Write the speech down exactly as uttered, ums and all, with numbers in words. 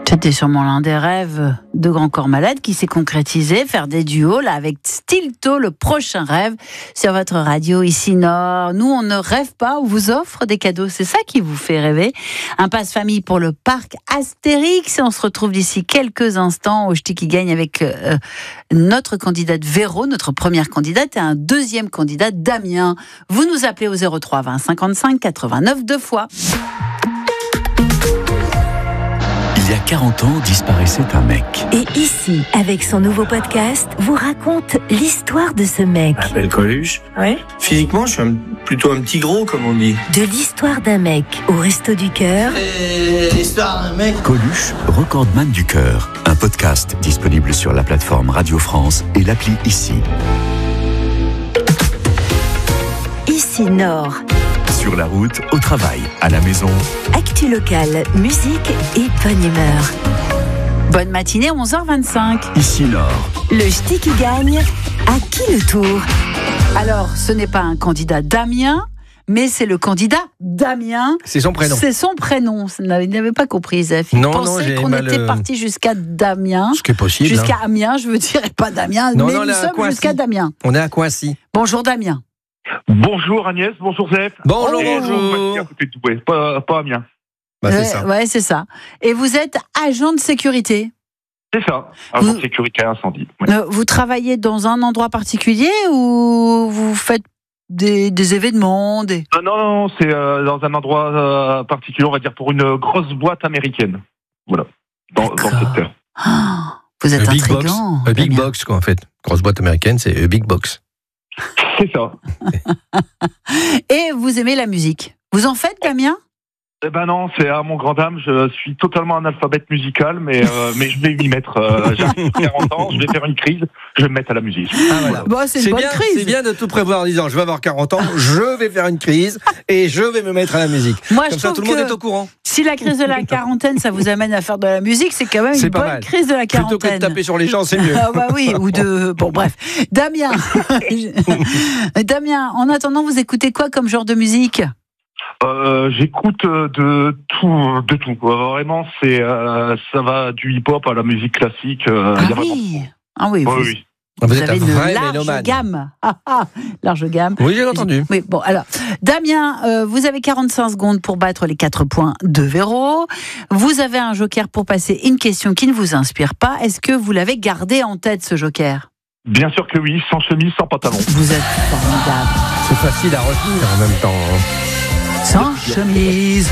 C'était sûrement l'un des rêves de Grand Corps Malade qui s'est concrétisé, faire des duos là avec Stilto, le prochain rêve sur votre radio ici Nord. Nous, on ne rêve pas, on vous offre des cadeaux, c'est ça qui vous fait rêver. Un passe-famille pour le parc Astérix et on se retrouve d'ici quelques instants au Ch'ti qui gagne avec euh, notre candidate Véro, notre première candidate et un deuxième candidat Damien. Vous nous appelez au zéro trois vingt cinquante-cinq quatre-vingt-neuf deux fois. Il y a quarante ans, disparaissait un mec. Et ici, avec son nouveau podcast, vous raconte l'histoire de ce mec. Je m'appelle Coluche. Ouais. Physiquement, je suis un, plutôt un petit gros, comme on dit. De l'histoire d'un mec au Resto du Cœur. Et l'histoire d'un mec. Coluche, recordman du cœur. Un podcast disponible sur la plateforme Radio France et l'appli Ici. Ici Nord. Sur la route, au travail, à la maison. Actu locale, musique et bonne humeur. Bonne matinée, onze heures vingt-cinq. Ici Nord. Le Ch'ti qui gagne, à qui le tour? Alors, ce n'est pas un candidat Damien, mais c'est le candidat Damien. C'est son prénom. C'est son prénom. Vous n'avez pas compris, Zef. Il Non, pensait non, j'ai qu'on mal, était euh, parti jusqu'à Damien. Ce qui est possible. Jusqu'à hein. Amiens, je veux dire, et pas Damien, Non, mais non, nous là, à sommes Coincy. jusqu'à Damien. On est à Coincy. Bonjour Damien. Bonjour Agnès, bonjour Zef. Bonjour, Et bonjour. à côté de Douai, pas, pas Amiens. Bah, c'est Ouais, ça. ouais, c'est ça. Et vous êtes agent de sécurité. C'est ça, agent Vous- de sécurité incendie. Ouais. Euh, Vous travaillez dans un endroit particulier ou vous faites des, des événements des... Ah non, non, c'est euh, dans un endroit euh, particulier, on va dire pour une grosse boîte américaine. Voilà, dans, dans le D'accord. secteur. Ah, vous êtes A big box. intriguant. A big Damien. box, quoi, en fait. Grosse boîte américaine, c'est a big box. C'est ça. Et vous aimez la musique. Vous en faites, Damien? Eh ben non, c'est à mon grand dame, je suis totalement analphabète musical, mais, euh, mais je vais m'y mettre. Euh, J'ai quarante ans, je vais faire une crise, je vais me mettre à la musique. Ah, voilà. Bon, c'est une C'est bonne bien, crise. c'est bien de tout prévoir en disant je vais avoir quarante ans, je vais faire une crise et je vais me mettre à la musique. Moi, Comme je ça, trouve tout le monde que est au courant. si la crise de la quarantaine, ça vous amène à faire de la musique, c'est quand même C'est une pas bonne mal. crise de la Plutôt que de quarantaine. taper sur les gens, c'est mieux. Ah bah oui, ou de... Bon, bref. Damien, Damien, en attendant, vous écoutez quoi comme genre de musique? Euh, J'écoute euh, de tout, de tout. quoi. Vraiment, c'est euh, ça va du hip-hop à la musique classique. euh, Ah y a vraiment- oui, ah oui, Oui, vous, oui. Vous, vous êtes avez un une vrai large mélomane. gamme. Ah, ah, large gamme. Oui, j'ai entendu. Oui, bon, alors, Damien, euh, vous avez quarante-cinq secondes pour battre les quatre points de Véro. Vous avez un joker pour passer une question qui ne vous inspire pas. Est-ce que vous l'avez gardé en tête, ce joker? Bien sûr que oui, sans chemise, sans pantalon. Vous êtes formidable. C'est facile à retenir en même temps. hein. Sans chemise.